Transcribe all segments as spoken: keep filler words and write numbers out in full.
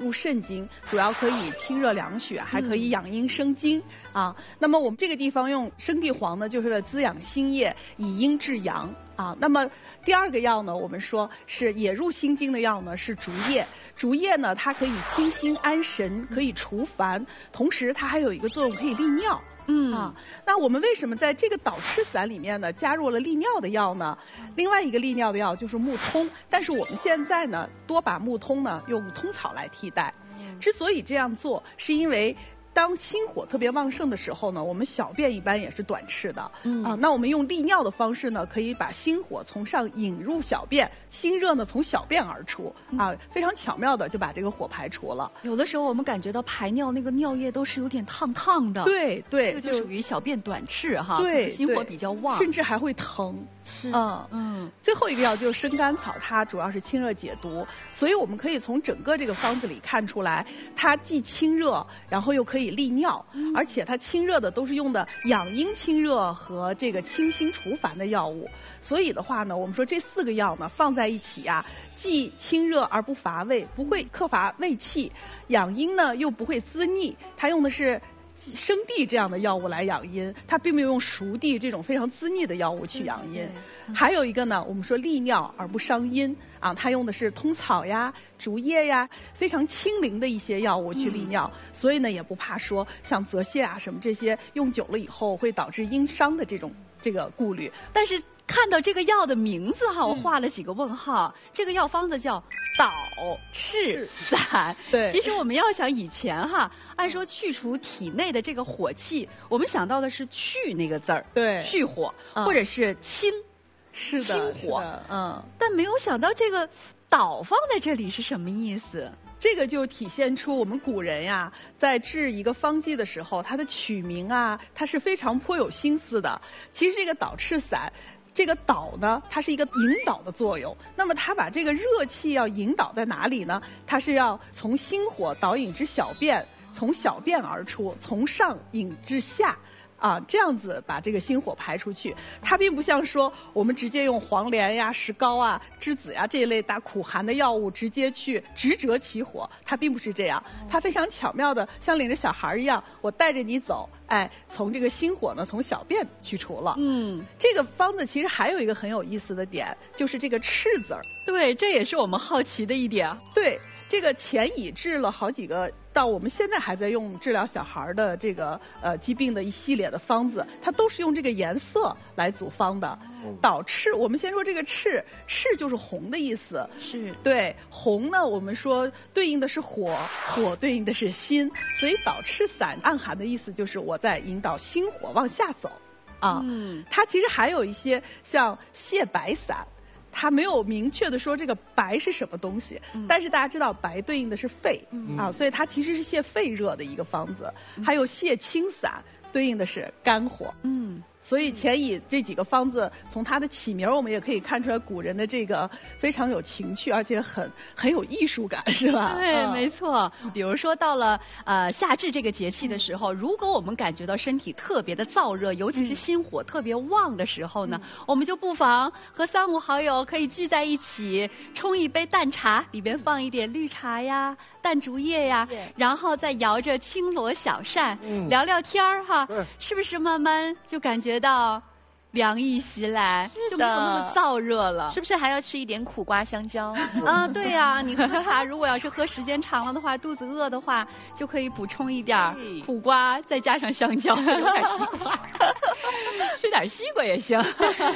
入肾经，主要可以清热凉血，还可以养阴生津啊。那么我们这个地方用生地黄呢，就是为了滋养心液，以阴制阳啊。那么第二个药呢，我们说是也入心经的药呢，是竹叶。竹叶呢，它可以清心安神，可以除烦，同时它还有一个作用，可以利尿。嗯啊，那我们为什么在这个导赤散里面呢加入了利尿的药呢？另外一个利尿的药就是木通，但是我们现在呢多把木通呢用通草来替代。之所以这样做，是因为当心火特别旺盛的时候呢，我们小便一般也是短赤的。嗯啊，那我们用利尿的方式呢，可以把心火从上引入小便，心热呢从小便而出啊，非常巧妙的就把这个火排除了。 有的时候我们感觉到排尿那个尿液都是有点烫烫的。 对对， 这个就属于小便短赤哈。 对， 心火比较旺， 甚至还会疼。 是， 嗯嗯。最后一个药就是生甘草，它主要是清热解毒，所以我们可以从整个这个方子里看出来，它既清热，然后又可以利尿。而且它清热的都是用的养阴清热和这个清心除烦的药物，所以的话呢，我们说这四个药呢放在一起呀、啊，既清热而不乏味，不会克乏胃气；养阴呢又不会滋腻，它用的是生地这样的药物来养阴，它并没有用熟地这种非常滋腻的药物去养阴。还有一个呢，我们说利尿而不伤阴啊，它用的是通草呀、竹叶呀，非常清灵的一些药物去利尿，嗯、所以呢也不怕说像泽泻啊什么这些用久了以后会导致阴伤的这种这个顾虑。 但是看到这个药的名字哈，我画了几个问号。嗯、这个药方子叫导赤散。 对， 其实我们要想以前哈，按说去除体内的这个火气，我们想到的是去那个字儿， 对， 去火， 嗯、 或者是清， 是的， 清火， 嗯。 但没有想到这个导放在这里是什么意思？ 这个就体现出我们古人呀，在治一个方剂的时候，它的取名啊，它是非常颇有心思的。其实这个导赤散，这个导呢，它是一个引导的作用。那么它把这个热气要引导在哪里呢？它是要从心火导引至小便，从小便而出，从上引至下。啊，这样子把这个心火排出去，它并不像说我们直接用黄连呀、石膏啊、栀子呀这一类大苦寒的药物直接去直折其火，它并不是这样，它非常巧妙的像领着小孩一样，我带着你走，哎，从这个心火呢从小便去除了。嗯，这个方子其实还有一个很有意思的点，就是这个赤字儿。 对，这也是我们好奇的一点。 对。这个前已治了好几个，到我们现在还在用治疗小孩的这个呃疾病的一系列的方子，它都是用这个颜色来组方的。导赤，我们先说这个赤，赤就是红的意思。 是。对， 红呢，我们说对应的是火，火对应的是心，所以导赤散暗含的意思就是我在引导心火往下走啊。嗯。它其实还有一些像泻白散。它没有明确的说这个白是什么东西，嗯、但是大家知道白对应的是肺、嗯、啊，所以它其实是泻肺热的一个方子。嗯、还有泻清散对应的是肝火。嗯。所以前以这几个方子，从它的起名我们也可以看出来古人的这个非常有情趣，而且很很有艺术感，是吧？ 对，嗯、没错。比如说到了呃夏至这个节气的时候，如果我们感觉到身体特别的燥热，尤其是心火特别旺的时候呢，嗯、我们就不妨和三五好友可以聚在一起，冲一杯淡茶，里边放一点绿茶呀、淡竹叶呀，然后再摇着轻罗小扇，嗯、聊聊天儿哈，嗯、是不是慢慢就感觉到凉意袭来，就没有那么燥热了？ 是不是还要吃一点苦瓜香蕉？ 啊，对呀、啊，你喝茶如果要是喝时间长了的话，肚子饿的话，就可以补充一点苦瓜，再加上香蕉，有点西瓜，吃点西瓜也行。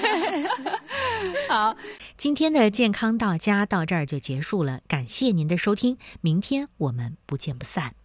好， 今天的健康到家到这儿就结束了，感谢您的收听，明天我们不见不散。